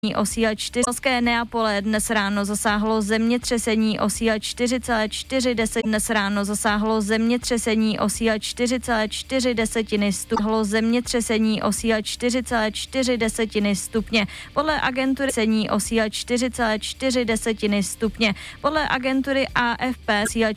o síle 4. Neapole dnes ráno zasáhlo zemětřesení o síle 4,4. Dnes ráno zasáhlo zemětřesení o síle 4,4 stupně. Zemětřesení o síle 4,4 stupně. Podle agentury sení o síle 4,4 stupně. Podle agentury AFP síle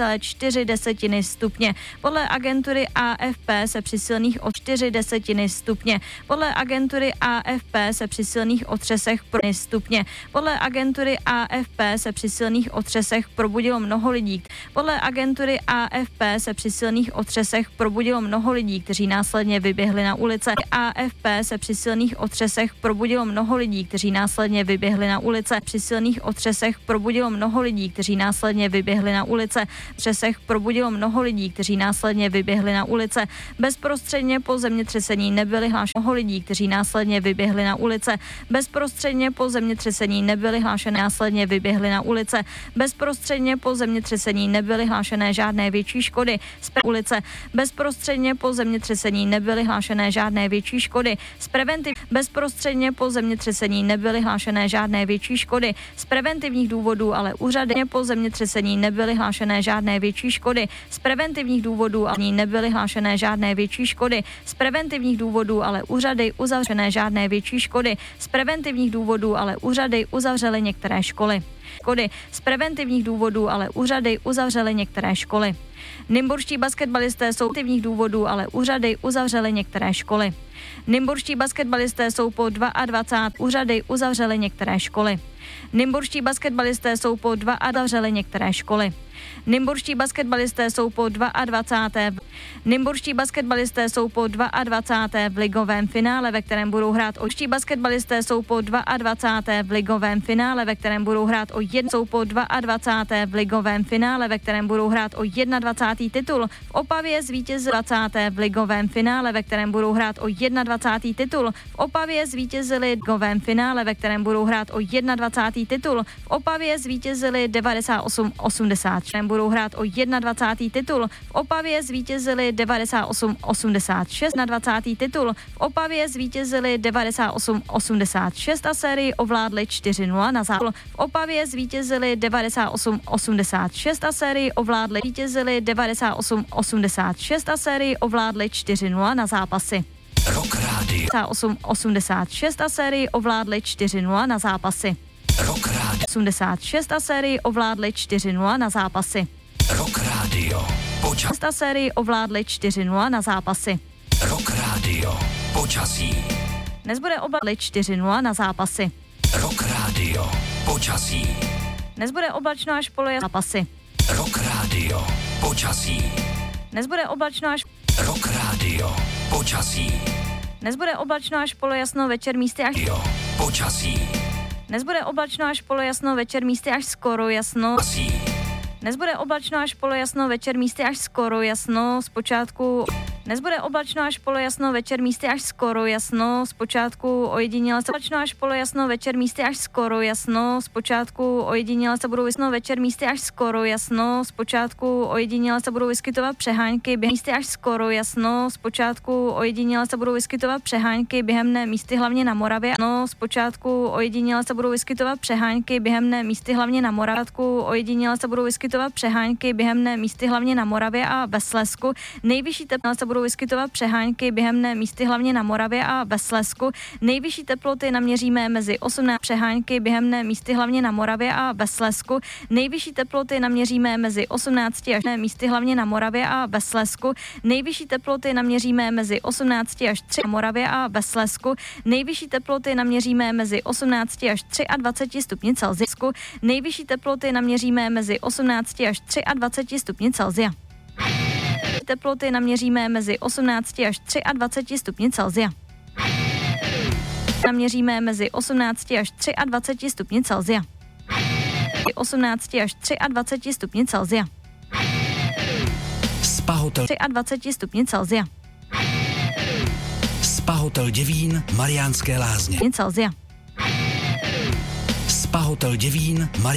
4,4 stupně. Podle agentury AFP se při silných o 4 stupně. Podle agentury AFP se při silných otřesech stupně. Podle agentury AFP se při silných otřesech probudilo mnoho lidí. Podle agentury AFP se při silných otřesech probudilo mnoho lidí, kteří následně vyběhli na ulice. AFP se při silných otřesech probudilo mnoho lidí, kteří následně vyběhli na ulice. Při silných otřesech probudilo mnoho lidí, kteří následně vyběhli na ulice. Třesech probudilo mnoho lidí, kteří následně vyběhli na ulice. Bezprostředně po zemětřesení nebyli hlášeni mnoho lidí, kteří následně vyběhli na ulice. Bezprostředně po zemětřesení nebyly hlášené, následně vyběhli na ulice. Bezprostředně po zemětřesení nebyly hlášené žádné větší škody z ulice. Bezprostředně po zemětřesení nebyly hlášené žádné větší škody z Bezprostředně po zemětřesení nebyly hlášené žádné větší škody z preventivních důvodů, ale úřady po zemětřesení nebyly hlášené žádné větší škody z preventivních důvodů, ani nebyly hlášené žádné větší škody z preventivních důvodů, ale úřady uzavřené žádné větší škody z preventivních důvodů, ale úřady uzavřely některé školy. Z preventivních důvodů, ale úřady uzavřely některé školy. Nymburští basketbalisté jsou preventivních důvodů, ale úřady uzavřely některé školy. Nymburští basketbalisté jsou po 22. úřady uzavřely některé školy. Nymburští basketbalisté jsou po 22. uzavřely některé školy. Nymburští basketbalisté jsou po 22. Nymburští basketbalisté jsou po 22. v ligovém finále, ve kterém budou hrát očtí basketbalisté jsou po 22. v ligovém finále, ve kterém budou hrát o jsou po 22. v ligovém finále, ve kterém budou hrát o 21. titul. V Opavě zvítězili 20. v ligovém finále, ve kterém budou hrát o 21. titul. V Opavě zvítězili v ligovém finále, ve kterém budou hrát o 21. titul. V Opavě zvítězili 98-80. Budou hrát o 21. titul. V Opavě zvítězili 98-86 na 20. titul. V Opavě zvítězili 98-86 a sérii ovládli 4-0 na zápas. V Opavě zvítězili 98-86 a sérii ovládli 98-86 a sérii ovládli 4-0 na zápasy. Rock Radio. 86 a sérii ovládli 4-0 na zápasy. Rock Radio. 86 a sérii ovládli 4-0 na zápasy. Rock Radio. Počasí. A sérii ovládli 4-0 na zápasy. Rock Radio. Počasí. Dnes bude ovládli 4-0 na zápasy. Rock Radio. Počasí. Dnes bude oblačno až polojasno zápasy. Rock Radio. Počasí. Dnes bude oblačno až Rock Radio. Počasí. Dnes bude oblačno až polojasno, večer místy až Počasí. Dnes bude oblačno až polojasno, večer místy až skoro jasno. Počasí. Dnes bude oblačno až polojasno, večer místy až skoro jasno, zpočátku. Dnes bude oblačno až polojasno, večer místy až skoro jasno, zpočátku ojediněle se oblačno až polojasno, večer místy až skoro jasno, zpočátku ojediněle se budou vyskytovat večer místy až skoro jasno, zpočátku ojediněle se budou vyskytovat přehánky během místy až skoro jasno, zpočátku ojediněle se budou vyskytovat přehánky během dne místy hlavně na Moravě. No, zpočátku ojediněle se budou vyskytovat přehánky během dne místy hlavně na Moravě. Ojediněle se budou vyskytovat přehánky během dne místy hlavně na Moravě a ve Slezsku. Nejvyšší teploty se budou vyskytovat přehánky během dne místy hlavně na Moravě a ve Slezsku. Nejvyšší teploty naměříme mezi 18 přehánky během dne místy hlavně na Moravě a ve Slezsku. Nejvyšší teploty naměříme mezi 18 až dne místy hlavně na Moravě a ve Slezsku. Nejvyšší teploty naměříme mezi 18 až 3 na Moravě a ve Slezsku. Nejvyšší teploty naměříme mezi 18 až 23 stupni Celsia. Nejvyšší teploty naměříme mezi 18 až 23 stupni Celsia. Teploty naměříme mezi 18 až 23 stupni Celsia. Naměříme mezi 18 až 23 stupni Celsia. 18 až 23 stupni Celsia. Spa hotel 23 stupni Celsia. Spa hotel Děvín, Mariánské Lázně. Celsia. Spa hotel Děvín,